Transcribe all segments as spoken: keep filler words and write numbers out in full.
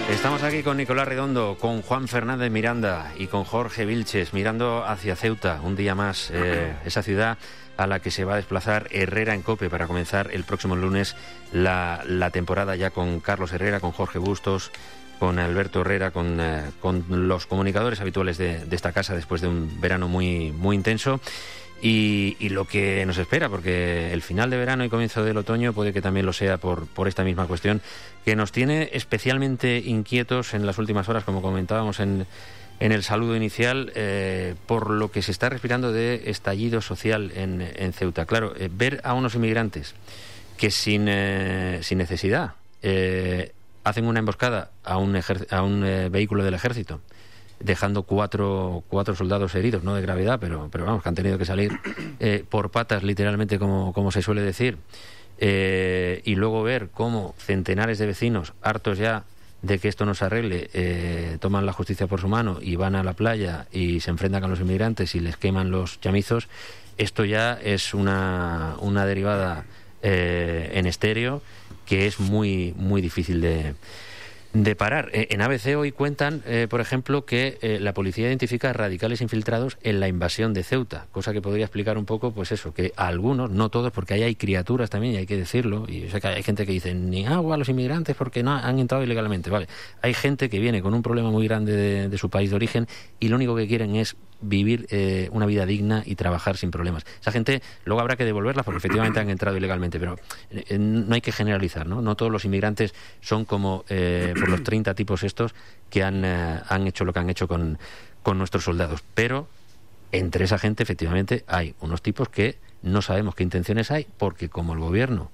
Estamos aquí con Nicolás Redondo, con Juan Fernández Miranda y con Jorge Vilches, mirando hacia Ceuta, un día más, eh, esa ciudad a la que se va a desplazar Herrera en COPE para comenzar el próximo lunes la, la temporada, ya con Carlos Herrera, con Jorge Bustos, con Alberto Herrera, con, eh, con los comunicadores habituales de, de esta casa después de un verano muy, muy intenso. Y, y lo que nos espera, porque el final de verano y comienzo del otoño puede que también lo sea por, por esta misma cuestión, que nos tiene especialmente inquietos en las últimas horas, como comentábamos en, en el saludo inicial, eh, por lo que se está respirando de estallido social en, en Ceuta. Claro, eh, ver a unos inmigrantes que sin, eh, sin necesidad eh, hacen una emboscada a un, ejer- a un eh, vehículo del ejército, dejando cuatro, cuatro soldados heridos, no de gravedad, pero, pero vamos, que han tenido que salir eh, por patas, literalmente, como, como se suele decir, eh, y luego ver cómo centenares de vecinos, hartos ya de que esto no se arregle, eh, toman la justicia por su mano y van a la playa y se enfrentan con los inmigrantes y les queman los chamizos. Esto ya es una, una derivada eh, en estéreo que es muy, muy difícil de... de parar. En A B C hoy cuentan, eh, por ejemplo, que eh, la policía identifica radicales infiltrados en la invasión de Ceuta, cosa que podría explicar un poco, pues eso, que a algunos, no todos, porque ahí hay criaturas también, y hay que decirlo, y o sea, que hay gente que dice, ni agua a los inmigrantes porque no han entrado ilegalmente, vale. Hay gente que viene con un problema muy grande de, de su país de origen y lo único que quieren es vivir eh, una vida digna y trabajar sin problemas. Esa gente luego habrá que devolverla porque efectivamente han entrado ilegalmente, pero eh, no hay que generalizar, ¿no? No todos los inmigrantes son como eh, por los treinta tipos estos que han, eh, han hecho lo que han hecho con, con nuestros soldados. Pero entre esa gente efectivamente hay unos tipos que no sabemos qué intenciones hay, porque como el gobierno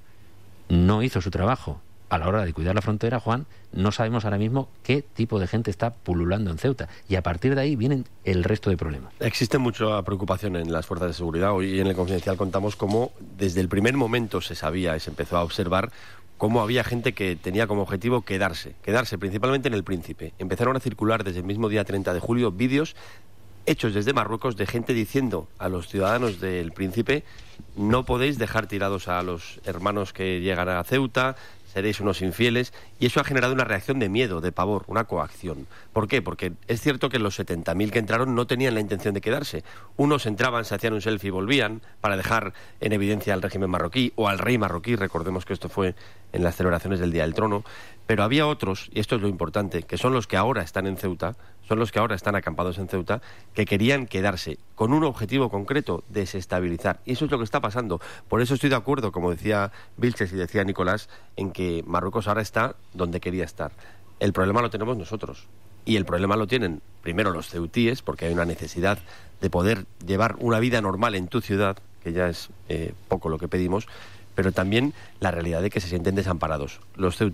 no hizo su trabajo a la hora de cuidar la frontera, Juan, no sabemos ahora mismo qué tipo de gente está pululando en Ceuta. Y a partir de ahí vienen el resto de problemas. Existe mucha preocupación en las fuerzas de seguridad. Hoy en el Confidencial contamos cómo desde el primer momento se sabía y se empezó a observar cómo había gente que tenía como objetivo quedarse, quedarse principalmente en el Príncipe. Empezaron a circular desde el mismo día treinta de julio vídeos hechos desde Marruecos de gente diciendo a los ciudadanos del Príncipe: no podéis dejar tirados a los hermanos que llegan a Ceuta, seréis unos infieles, y eso ha generado una reacción de miedo, de pavor, una coacción. ¿Por qué? Porque es cierto que los setenta mil que entraron no tenían la intención de quedarse. Unos entraban, se hacían un selfie y volvían para dejar en evidencia al régimen marroquí o al rey marroquí, recordemos que esto fue en las celebraciones del Día del Trono, pero había otros, y esto es lo importante, que son los que ahora están en Ceuta, son los que ahora están acampados en Ceuta, que querían quedarse con un objetivo concreto: desestabilizar. Y eso es lo que está pasando. Por eso estoy de acuerdo, como decía Vilches y decía Nicolás, en que Marruecos ahora está donde quería estar. El problema lo tenemos nosotros. Y el problema lo tienen primero los ceutíes, porque hay una necesidad de poder llevar una vida normal en tu ciudad, que ya es eh, poco lo que pedimos, pero también la realidad de que se sienten desamparados. Los ceutíes